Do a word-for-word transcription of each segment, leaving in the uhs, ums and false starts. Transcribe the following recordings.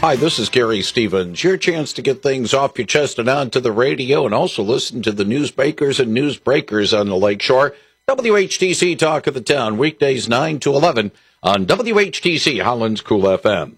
Hi, this is Gary Stevens. Your chance to get things off your chest and onto the radio, and also listen to the newsmakers and newsbreakers on the Lakeshore. W H T C Talk of the Town, weekdays nine to eleven on W H T C Holland's Cool F M.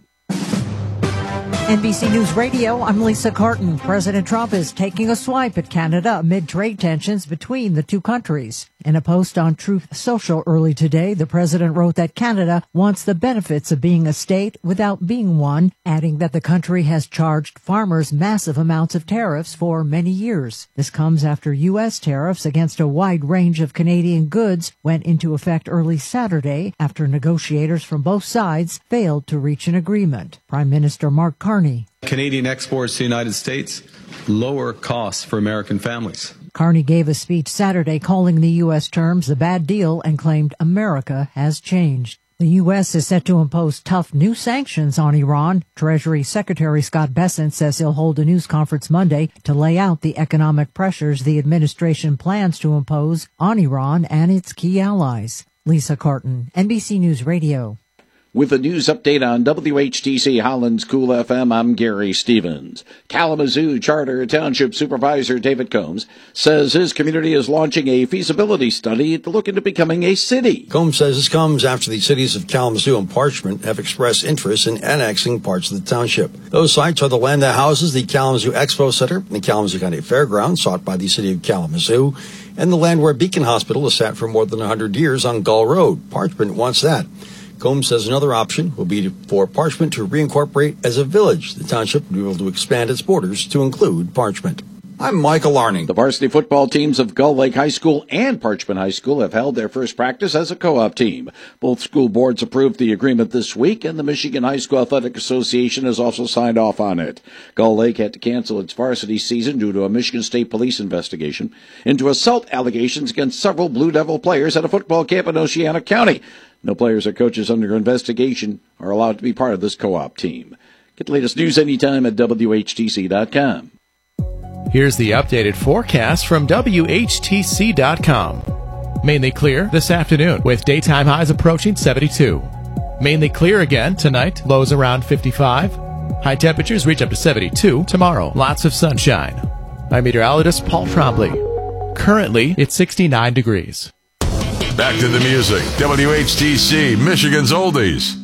N B C News Radio, I'm Lisa Carton. President Trump is taking a swipe at Canada amid trade tensions between the two countries. In a post on Truth Social early today, the president wrote that Canada wants the benefits of being a state without being one, adding that the country has charged farmers massive amounts of tariffs for many years. This comes after U S tariffs against a wide range of Canadian goods went into effect early Saturday after negotiators from both sides failed to reach an agreement. Prime Minister Mark Carney. Canadian exports to the United States lower costs for American families. Carney gave a speech Saturday calling the U S terms a bad deal and claimed America has changed. The U S is set to impose tough new sanctions on Iran. Treasury Secretary Scott Bessent says he'll hold a news conference Monday to lay out the economic pressures the administration plans to impose on Iran and its key allies. Lisa Carton, N B C News Radio. With a news update on W H T C Holland's Cool F M, I'm Gary Stevens. Kalamazoo Charter Township Supervisor David Combs says his community is launching a feasibility study to look into becoming a city. Combs says this comes after the cities of Kalamazoo and Parchment have expressed interest in annexing parts of the township. Those sites are the land that houses the Kalamazoo Expo Center and the Kalamazoo County Fairgrounds, sought by the city of Kalamazoo, and the land where Beacon Hospital has sat for more than one hundred years on Gull Road. Parchment wants that. Combs says another option will be for Parchment to reincorporate as a village. The township will be able to expand its borders to include Parchment. I'm Michael Larning. The varsity football teams of Gull Lake High School and Parchment High School have held their first practice as a co-op team. Both school boards approved the agreement this week, and the Michigan High School Athletic Association has also signed off on it. Gull Lake had to cancel its varsity season due to a Michigan State Police investigation into assault allegations against several Blue Devil players at a football camp in Oceana County. No players or coaches under investigation are allowed to be part of this co-op team. Get the latest news anytime at W H T C dot com. Here's the updated forecast from W H T C dot com. Mainly clear this afternoon with daytime highs approaching seventy-two. Mainly clear again tonight, lows around fifty-five. High temperatures reach up to seventy-two tomorrow. Lots of sunshine. I'm meteorologist Paul Trombley. Currently, it's sixty-nine degrees. Back to the music. W H T C, Michigan's Oldies.